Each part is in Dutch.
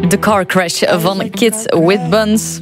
The Car Crash van Kids with Buns.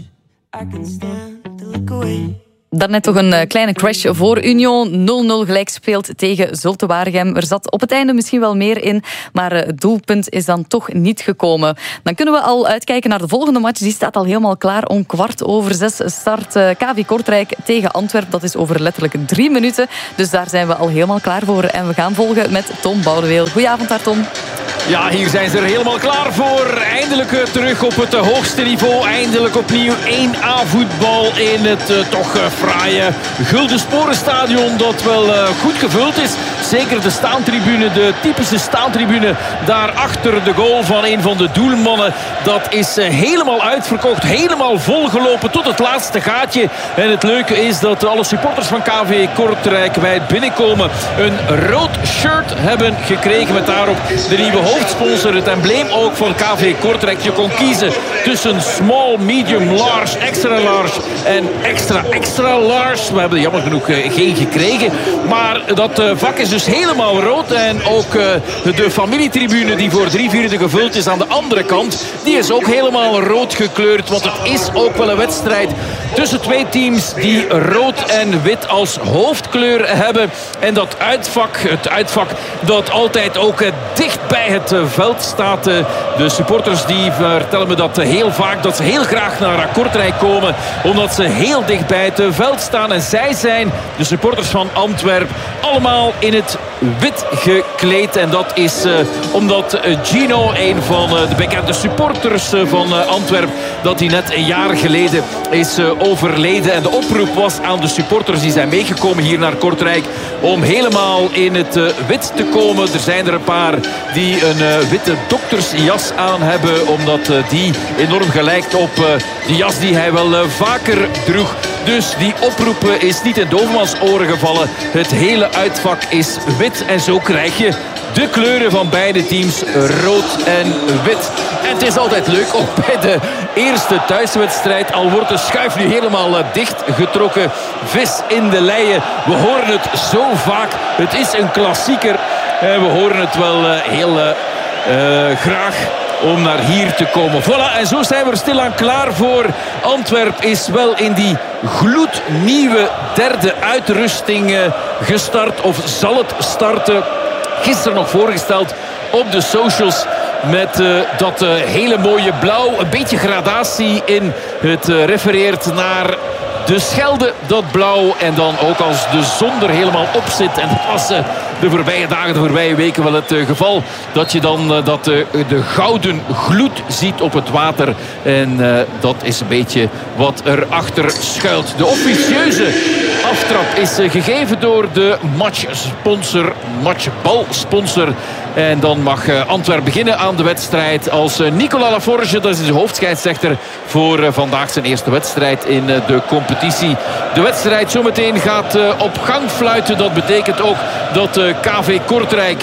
Daarnet toch een kleine crash voor Union. 0-0 gelijk speelt tegen Zulte Waregem. Er zat op het einde misschien wel meer in, maar het doelpunt is dan toch niet gekomen. Dan kunnen we al uitkijken naar de volgende match. Die staat al helemaal klaar. Om 6:15 start KV Kortrijk tegen Antwerpen. Dat is over letterlijk 3 minuten. Dus daar zijn we al helemaal klaar voor. En we gaan volgen met Tom Boudeweel. Goedenavond daar, Tom. Ja, hier zijn ze er helemaal klaar voor. Eindelijk terug op het hoogste niveau. Eindelijk opnieuw 1A voetbal in het toch fraaie Gulden Sporenstadion. Dat wel goed gevuld is. Zeker de staantribune, de typische staantribune daar achter de goal van een van de doelmannen. Dat is helemaal uitverkocht. Helemaal volgelopen tot het laatste gaatje. En het leuke is dat alle supporters van KV Kortrijk bij het binnenkomen een rood shirt hebben gekregen met daarop de nieuwe hoofdsponsor. Het embleem ook van KV Kortrijk. Je kon kiezen tussen small, medium, large, extra large en extra large. We hebben jammer genoeg geen gekregen. Maar dat vak is dus helemaal rood. En ook de familietribune die voor 3/4 gevuld is aan de andere kant, die is ook helemaal rood gekleurd. Want het is ook wel een wedstrijd tussen twee teams die rood en wit als hoofdkleur hebben. En dat uitvak, het uitvak dat altijd ook dicht bij het veld staat. De supporters die vertellen me dat heel vaak, dat ze heel graag naar Kortrijk komen, omdat ze heel dicht bij het veld staan. En zij zijn, de supporters van Antwerpen, allemaal in het wit gekleed. En dat is omdat Gino, een van de bekende supporters van Antwerpen, dat hij net een jaar geleden is overleden. En de oproep was aan de supporters die zijn meegekomen hier naar Kortrijk om helemaal in het wit te komen. Er zijn er een paar die een witte doktersjas aan hebben, omdat die enorm gelijkt op de jas die hij wel vaker droeg. Dus die oproep is niet in dovenmans oren gevallen. Het hele uitvak is wit en zo krijg je de kleuren van beide teams, rood en wit. En het is altijd leuk, ook bij de eerste thuiswedstrijd, al wordt de schuif nu helemaal dichtgetrokken. Vis in de leien, we horen het zo vaak. Het is een klassieker en we horen het wel heel graag om naar hier te komen. Voilà, en zo zijn we er stilaan klaar voor. Antwerpen is wel in die gloednieuwe derde uitrusting gestart, of zal het starten. Gisteren nog voorgesteld op de socials met dat hele mooie blauw. Een beetje gradatie in. Het refereert naar de Schelde, dat blauw. En dan ook als de zon er helemaal op zit. En dat was de voorbije dagen, de voorbije weken wel het geval. Dat je dan de gouden gloed ziet op het water. En dat is een beetje wat erachter schuilt. De officieuze aftrap is gegeven door de matchsponsor, matchbalsponsor. En dan mag Antwerpen beginnen aan de wedstrijd als Nicolas Laforge, dat is de hoofdscheidsrechter voor vandaag zijn eerste wedstrijd in de competitie. De wedstrijd zometeen gaat op gang fluiten. Dat betekent ook dat KV Kortrijk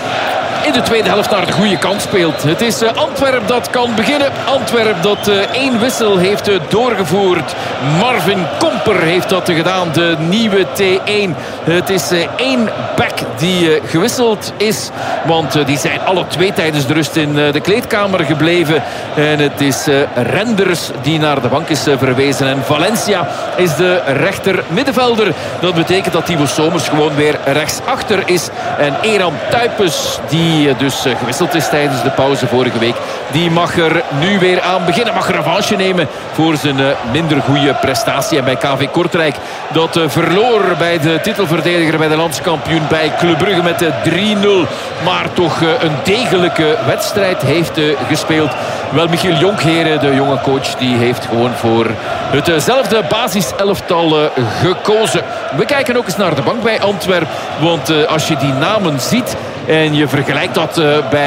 in de tweede helft naar de goede kant speelt. Het is Antwerpen dat kan beginnen. Antwerpen dat 1 wissel heeft doorgevoerd. Marvin Komper heeft dat gedaan, de nieuwe T1. Het is 1 back die gewisseld is. Want die zijn alle twee tijdens de rust in de kleedkamer gebleven. En het is Renders die naar de bank is verwezen. En Valencia is de rechter middenvelder. Dat betekent dat Thibaut Somers gewoon weer rechtsachter is. En Eran Tuypes, die dus gewisseld is tijdens de pauze vorige week, die mag er nu weer aan beginnen. Mag revanche nemen voor zijn minder goede prestatie. En bij KV Kortrijk, dat verloor bij de titelverdediger, bij de landskampioen, bij Club Brugge met 3-0. Maar toch een degelijke wedstrijd heeft gespeeld. Wel, Michiel Jonkheren, de jonge coach, die heeft gewoon voor hetzelfde basiselftal gekozen. We kijken ook eens naar de bank bij Antwerpen. Want als je die namen ziet en je vergelijkt dat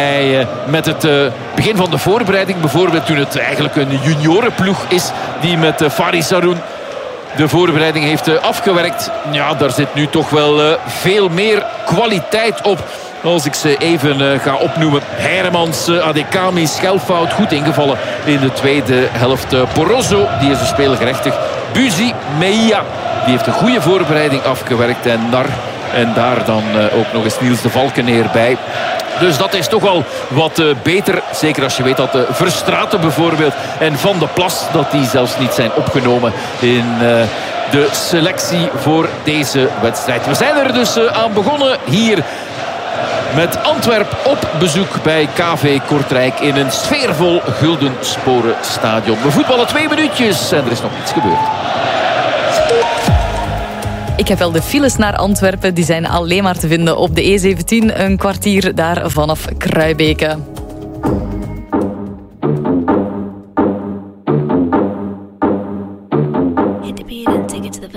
met het begin van de voorbereiding, bijvoorbeeld toen het eigenlijk een juniorenploeg is die met Faris Haroun de voorbereiding heeft afgewerkt. Ja, daar zit nu toch wel veel meer kwaliteit op. Als ik ze even ga opnoemen. Hermans, Adekami, Schelfout, goed ingevallen in de tweede helft. Porozzo, die is een speelgerechtig. Buzi, Meia, die heeft een goede voorbereiding afgewerkt. En Nar, En daar dan ook nog eens Niels de Valkeneer bij. Dus dat is toch wel wat beter. Zeker als je weet dat Verstraeten bijvoorbeeld en Van de Plas, dat die zelfs niet zijn opgenomen in de selectie voor deze wedstrijd. We zijn er dus aan begonnen hier met Antwerp op bezoek bij KV Kortrijk in een sfeervol Guldensporenstadion. We voetballen 2 minuutjes en er is nog niets gebeurd. Ik heb wel de files naar Antwerpen. Die zijn alleen maar te vinden op de E17. Een kwartier daar vanaf Kruibeke.